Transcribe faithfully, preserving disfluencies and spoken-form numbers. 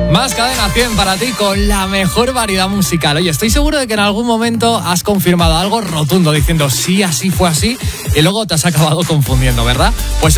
Más Cadena cien para ti con la mejor variedad musical. Oye, estoy seguro de que en algún momento has confirmado algo rotundo diciendo sí, así fue así y luego te has acabado confundiendo, ¿verdad? Pues